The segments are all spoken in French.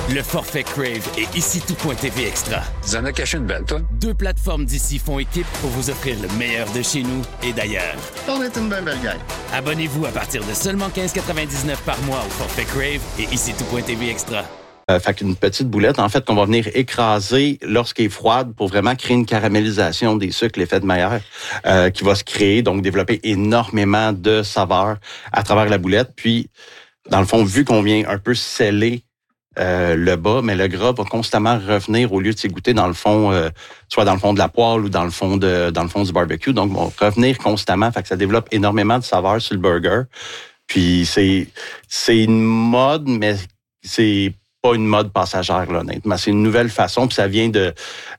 Le forfait Crave et ici tout.tv Extra. Tu en as caché une belle, toi? 2 plateformes d'ici font équipe pour vous offrir le meilleur de chez nous et d'ailleurs. On est une belle gang. Abonnez-vous à partir de seulement 15,99 par mois au forfait Crave et ici tout.tv Extra. Fait qu'une petite boulette, en fait, qu'on va venir écraser lorsqu'elle est froide pour vraiment créer une caramélisation des sucres, l'effet de Maillard, qui va se créer, donc développer énormément de saveurs à travers la boulette. Puis, dans le fond, vu qu'on vient un peu sceller le bas, mais le gras va constamment revenir au lieu de s'égoutter dans le fond, soit dans le fond de la poêle ou dans le fond du barbecue. Donc, va revenir constamment. Fait que ça développe énormément de saveurs sur le burger. Puis, c'est une mode, mais c'est pas une mode passagère, là, honnêtement. C'est une nouvelle façon, puis ça vient de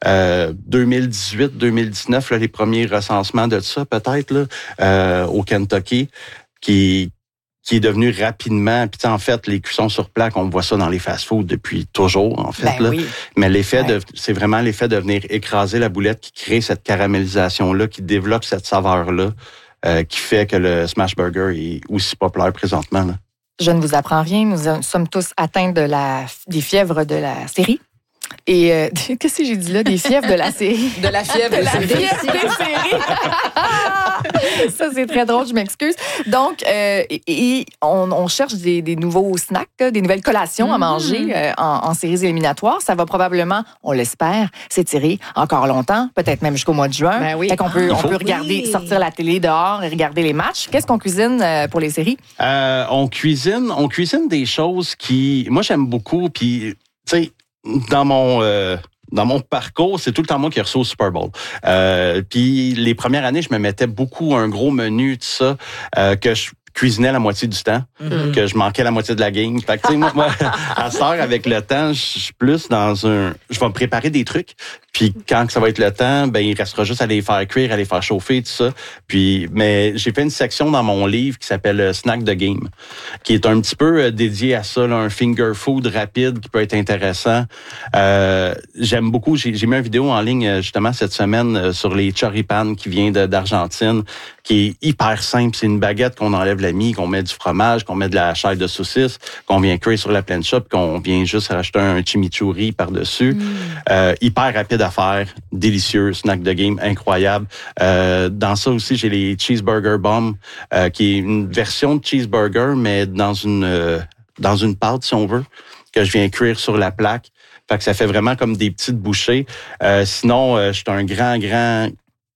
2018-2019, là, les premiers recensements de ça, peut-être, là, au Kentucky, qui est devenu rapidement, puis en fait, les cuissons sur plaque, on voit ça dans les fast-foods depuis toujours, en fait. Là. Oui. Mais c'est vraiment l'effet de venir écraser la boulette qui crée cette caramélisation-là, qui développe cette saveur-là, qui fait que le smash burger est aussi populaire présentement, là. Je ne vous apprends rien. Nous sommes tous atteints des fièvres de la série. Et qu'est-ce que j'ai dit là? Des fièvres de la série. De la fièvre. De la fièvre des séries. Ça, c'est très drôle, je m'excuse. Donc, on cherche des nouveaux snacks, des nouvelles collations à manger en séries éliminatoires. Ça va probablement, on l'espère, s'étirer encore longtemps, peut-être même jusqu'au mois de juin. Ben oui. Fait qu'on peut regarder, sortir la télé dehors et regarder les matchs. Qu'est-ce qu'on cuisine pour les séries? On cuisine des choses qui... Moi, j'aime beaucoup, puis, tu sais, dans mon parcours, c'est tout le temps moi qui reçois au Super Bowl. Puis les premières années, je me mettais beaucoup un gros menu, tout ça, que je cuisinais la moitié du temps, que je manquais la moitié de la game. Fait que, tu sais, moi, à cette heure, avec le temps, je suis plus je vais me préparer des trucs. Puis quand ça va être le temps, ben il restera juste à les faire cuire, à les faire chauffer, tout ça. Puis, mais j'ai fait une section dans mon livre qui s'appelle Snack the Game, qui est un petit peu dédié à ça, là, un finger food rapide qui peut être intéressant. J'aime beaucoup. J'ai mis une vidéo en ligne justement cette semaine sur les choripan qui vient d'Argentine, qui est hyper simple. C'est une baguette qu'on enlève la mie, qu'on met du fromage, qu'on met de la chair de saucisse, qu'on vient cuire sur la plancha, puis qu'on vient juste rajouter un chimichurri par-dessus. Hyper rapide à faire, délicieux, snack de game, incroyable. Dans ça aussi, j'ai les cheeseburger bombs, qui est une version de cheeseburger, mais dans une pâte, si on veut, que je viens cuire sur la plaque. Fait que ça fait vraiment comme des petites bouchées. Sinon, je suis un grand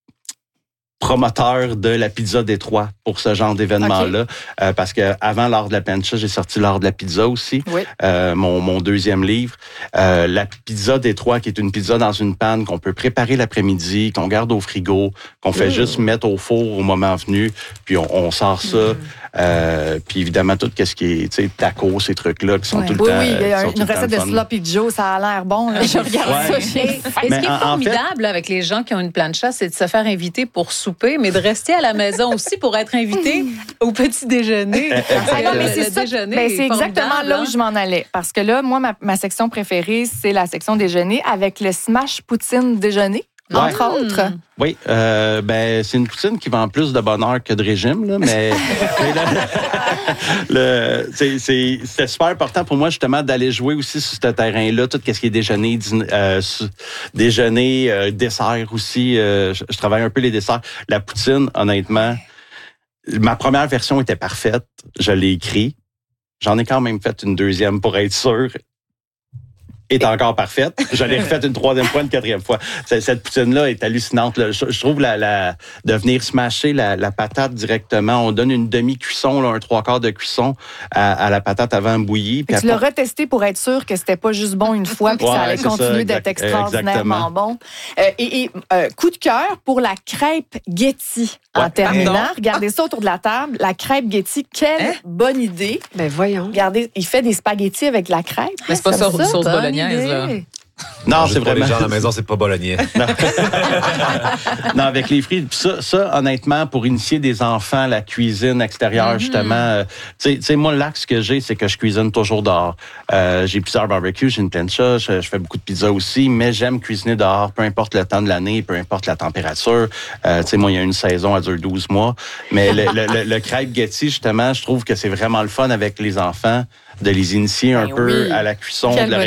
promoteur de la pizza Détroit pour ce genre d'événement-là. Okay. Parce que avant l'art de la plancha, j'ai sorti l'art de la pizza aussi, oui. Mon deuxième livre. La pizza Détroit, qui est une pizza dans une panne qu'on peut préparer l'après-midi, qu'on garde au frigo, qu'on fait juste mettre au four au moment venu, puis on sort ça. Puis évidemment, tout ce qui est, tu sais, tacos, ces trucs-là qui sont tout le temps. Oui, il y a une recette de Sloppy Joe, ça a l'air bon. Là. Je regarde ça. Et ce qui est formidable avec les gens qui ont une plancha, c'est de se faire inviter pour souper, mais de rester à la maison aussi pour être invité au petit déjeuner. C'est exactement là où je m'en allais. Parce que là, moi, ma section préférée, c'est la section déjeuner avec le smash poutine déjeuner. Entre autres. Oui, c'est une poutine qui vend plus de bonheur que de régime, là, mais c'est super important pour moi justement d'aller jouer aussi sur ce terrain-là, tout ce qui est déjeuner, dessert aussi. Je travaille un peu les desserts. La poutine, honnêtement, ma première version était parfaite. Je l'ai écrit. J'en ai quand même fait une deuxième pour être sûr. Est encore parfaite. Je l'ai refaite une troisième fois, une quatrième fois. Cette poutine-là est hallucinante. Là. Je trouve de venir smasher la patate directement. On donne une demi-cuisson, là, un 3/4 de cuisson à la patate avant bouillie. Tu l'as retesté pour être sûr que c'était pas juste bon une fois puis que ça allait continuer d'être extraordinairement bon. Coup de cœur pour la crêpe Getty. En terminant, regardez ça autour de la table. La crêpe Getty, quelle bonne idée. Ben voyons. Regardez, il fait des spaghettis avec la crêpe. Mais c'est pas sauce bolognaise. Là. Non, c'est vraiment... Les gens à la maison, c'est pas bolognais. Non, avec les frites. Ça, honnêtement, pour initier des enfants à la cuisine extérieure, justement, tu sais, moi, l'axe que j'ai, c'est que je cuisine toujours dehors. J'ai plusieurs barbecues, j'ai une plancha, je fais beaucoup de pizza aussi, mais j'aime cuisiner dehors, peu importe le temps de l'année, peu importe la température. Tu sais, moi, il y a une saison, elle dure 12 mois. Mais le crêpe Getty, justement, je trouve que c'est vraiment le fun avec les enfants de les initier un peu à la cuisson, de leur